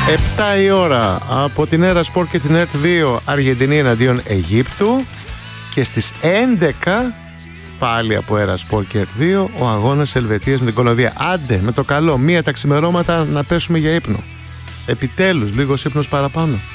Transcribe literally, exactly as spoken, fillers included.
επτά η ώρα από την Έρα Σπορ και την ΕΡΤ δύο, Αργεντινή εναντίον Αιγύπτου. Και στις έντεκα πάλι από Έρα Σπορ και ΕΡΤ δύο ο αγώνας Ελβετίας με την Κολομβία. Άντε με το καλό, μία τα ξημερώματα να πέσουμε για ύπνο. Επιτέλους λίγος ύπνος παραπάνω.